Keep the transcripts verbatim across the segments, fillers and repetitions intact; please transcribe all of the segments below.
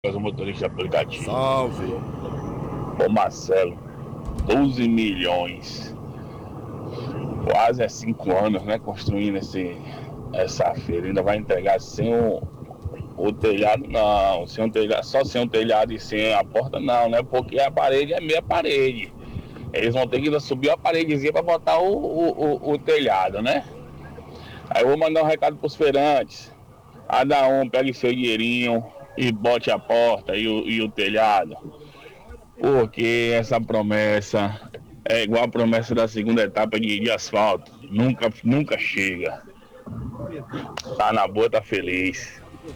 o motorista aplicativo. Salve. Ô Marcelo, doze milhões. Quase há cinco anos, né? Construindo esse, essa feira. Ainda vai entregar sem o, o telhado, não. Sem o telhado, só sem o telhado e sem a porta, não, né? Porque a parede é meia parede. Eles vão ter que ainda subir a paredezinha para botar o, o, o, o telhado, né? Aí eu vou mandar um recado pros feirantes. Cada um pegue seu dinheirinho e bote a porta e o, e o telhado. Porque essa promessa é igual a promessa da segunda etapa de, de asfalto. Nunca, nunca chega. Tá na boa, tá feliz.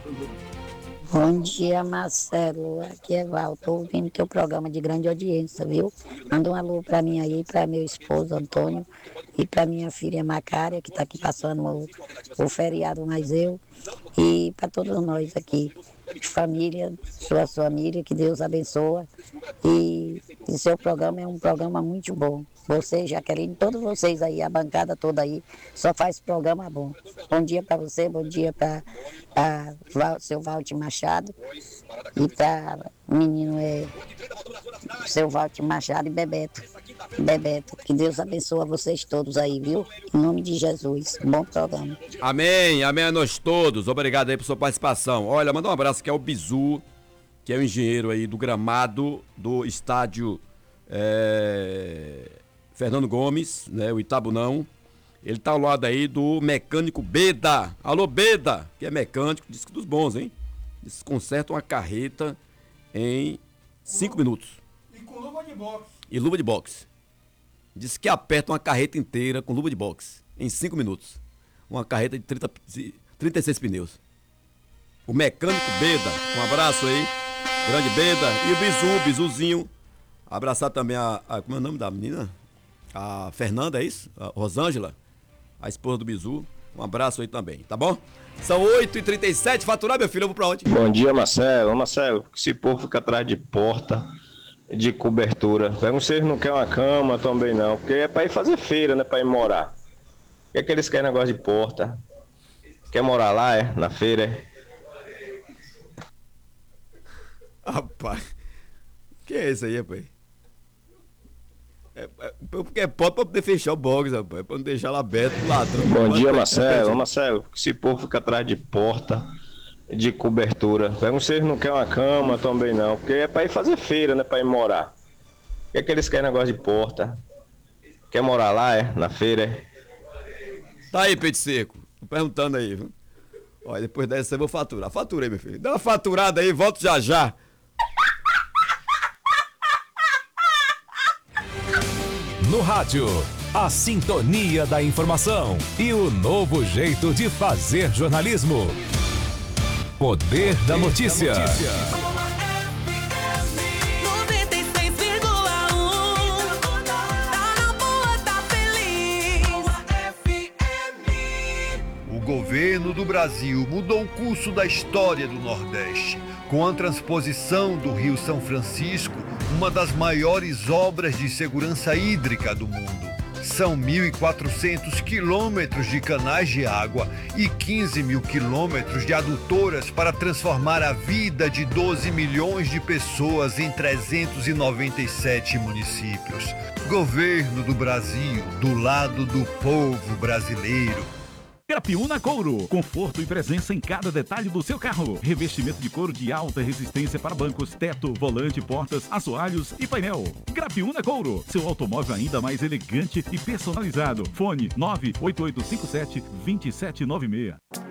Bom dia, Marcelo. Aqui é Val. Tô ouvindo teu programa de grande audiência, viu? Manda um alô pra mim aí, pra meu esposo Antônio e pra minha filha Macária, que tá aqui passando o, o feriado, mais eu. E pra todos nós aqui. Família, sua família, que Deus abençoa. E, e seu programa é um programa muito bom. Você, Jaqueline, todos vocês aí, a bancada toda aí, só faz programa bom. Bom dia para você, bom dia para seu Valdir Machado e para o menino é seu Valdir Machado e Bebeto. Bebeto, que Deus abençoe vocês todos aí, viu? Em nome de Jesus, bom programa. Amém, amém a nós todos. Obrigado aí por sua participação. Olha, manda um abraço que é o Bizu, que é o engenheiro aí do gramado do estádio é, Fernando Gomes, né, o Itabunão. Ele tá ao lado aí do mecânico Beda. Alô, Beda, que é mecânico, diz que dos bons, hein? Eles consertam uma carreta em cinco minutos. E com luva de boxe. E luva de boxe. Diz que aperta uma carreta inteira com luva de boxe em cinco minutos. Uma carreta de trinta, trinta e seis pneus. O mecânico Beda, um abraço aí. Grande Beda. E o Bizu, Bizuzinho. Abraçar também a, a... Como é o nome da menina? A Fernanda, é isso? A Rosângela, a esposa do Bizu. Um abraço aí também, tá bom? São oito e trinta e sete. Faturar, meu filho, eu vou pra onde? Bom dia, Marcelo. Ô, Marcelo, esse povo fica atrás de porta, de cobertura. Pergunto se eles não querem uma cama também não. Porque é pra ir fazer feira, não é pra ir morar. O que é que eles querem negócio de porta? Quer morar lá, é? Na feira, é? Rapaz, que é isso aí, rapaz? É, é, porque é pode pra poder fechar o box, rapaz, pra não deixar lá aberto pro ladrão. Bom dia, Marcelo. Ô, Marcelo, esse povo fica atrás de porta, de cobertura. Pergunto se eles não querem uma cama também não. Porque é pra ir fazer feira, não é pra ir morar. O que é que eles querem negócio de porta? Quer morar lá, é? Na feira, é? Tá aí, Peito Seco. Tô perguntando aí, viu? Olha, depois dessa eu vou faturar. Faturei, meu filho. Dá uma faturada aí, volto já já. No rádio, a sintonia da informação e o novo jeito de fazer jornalismo. Poder da notícia. O governo do Brasil mudou o curso da história do Nordeste, com a transposição do Rio São Francisco, uma das maiores obras de segurança hídrica do mundo. São mil e quatrocentos quilômetros de canais de água e quinze mil quilômetros de adutoras para transformar a vida de doze milhões de pessoas em trezentos e noventa e sete municípios. Governo do Brasil, do lado do povo brasileiro. Grapiúna Couro, conforto e presença em cada detalhe do seu carro. Revestimento de couro de alta resistência para bancos, teto, volante, portas, assoalhos e painel. Grapiúna Couro, seu automóvel ainda mais elegante e personalizado. Fone nove oito oito cinco sete dois sete nove seis.